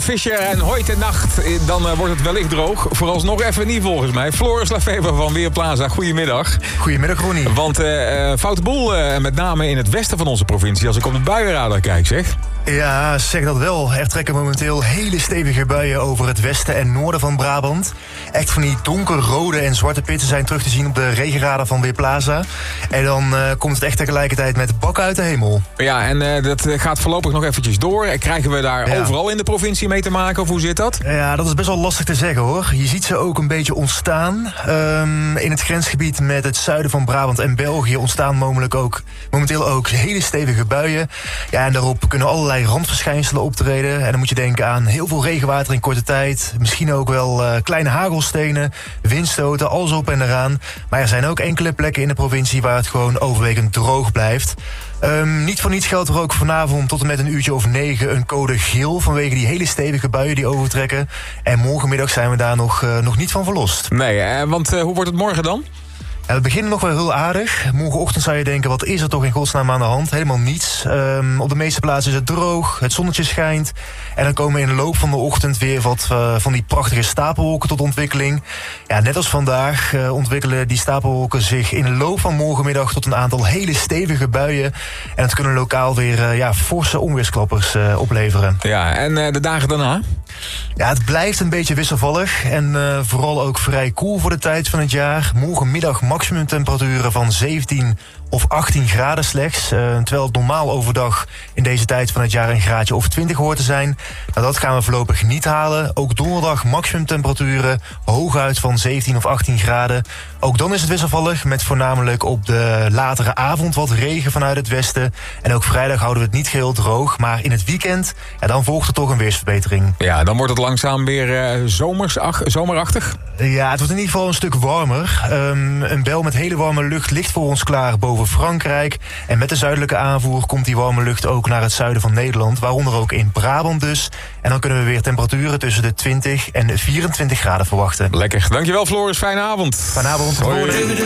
Fischer en hoi ten nacht, dan wordt het wellicht droog. Vooralsnog even niet volgens mij. Floris Lafever van Weerplaza, goedemiddag. Goedemiddag, Ronnie. Want foute boel, met name in het westen van onze provincie... als ik op de buienradar kijk, zeg. Ja, zeg dat wel. Er trekken momenteel hele stevige buien over het westen en noorden van Brabant. Echt van die donkerrode en zwarte pitten zijn terug te zien op de regenradar van Weerplaza. En dan komt het echt tegelijkertijd met bakken uit de hemel. Ja, en dat gaat voorlopig nog eventjes door. Krijgen we daar overal in de provincie mee te maken, of hoe zit dat? Ja, dat is best wel lastig te zeggen, hoor. Je ziet ze ook een beetje ontstaan. In het grensgebied met het zuiden van Brabant en België ontstaan momenteel ook hele stevige buien. Ja, en daarop kunnen allerlei randverschijnselen optreden. En dan moet je denken aan heel veel regenwater in korte tijd. Misschien ook wel kleine hagelstenen, windstoten, alles op en eraan. Maar er zijn ook enkele plekken in de provincie waar het gewoon overwegend droog blijft. Niet voor niets geldt er ook vanavond tot en met een uurtje of 9 een code geel vanwege die hele stevige buien die overtrekken. En morgenmiddag zijn we daar nog niet van verlost. Nee, want hoe wordt het morgen dan? Ja, we beginnen nog wel heel aardig. Morgenochtend zou je denken, wat is er toch in godsnaam aan de hand? Helemaal niets. Op de meeste plaatsen is het droog, het zonnetje schijnt. En dan komen in de loop van de ochtend weer wat van die prachtige stapelwolken tot ontwikkeling. Ja, net als vandaag ontwikkelen die stapelwolken zich in de loop van morgenmiddag tot een aantal hele stevige buien. En het kunnen lokaal weer forse onweersklappers opleveren. Ja, en de dagen daarna? Ja, het blijft een beetje wisselvallig en vooral ook vrij koel voor de tijd van het jaar. Morgenmiddag maximumtemperaturen van 17 of 18 graden slechts. Terwijl het normaal overdag in deze tijd van het jaar een graadje of 20 hoort te zijn. Nou, dat gaan we voorlopig niet halen. Ook donderdag maximumtemperaturen hooguit van 17 of 18 graden. Ook dan is het wisselvallig met voornamelijk op de latere avond wat regen vanuit het westen. En ook vrijdag houden we het niet geheel droog. Maar in het weekend, dan volgt er toch een weersverbetering. Ja, dan wordt het langzaam weer zomerachtig. Ja, het wordt in ieder geval een stuk warmer. Een bel met hele warme lucht ligt voor ons klaar boven Frankrijk. En met de zuidelijke aanvoer komt die warme lucht ook naar het zuiden van Nederland. Waaronder ook in Brabant dus. En dan kunnen we weer temperaturen tussen de 20 en de 24 graden verwachten. Lekker. Dankjewel, Floris. Fijne avond. Fijne avond. Hoi.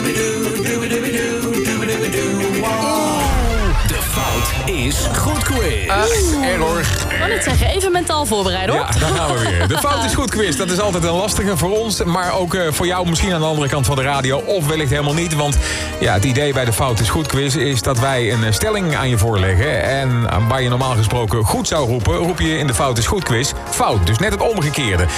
De fout is goed quiz. Error. Ik kan niet zeggen, even mentaal voorbereiden, hoor. Ja, daar gaan we weer. De fout is goed quiz. Dat is altijd een lastige voor ons. Maar ook voor jou misschien aan de andere kant van de radio. Of wellicht helemaal niet. Want ja, het idee bij de fout is goed quiz is dat wij een stelling aan je voorleggen. En waar je normaal gesproken goed zou roepen, roep je in de fout is goed quiz fout. Dus net het omgekeerde.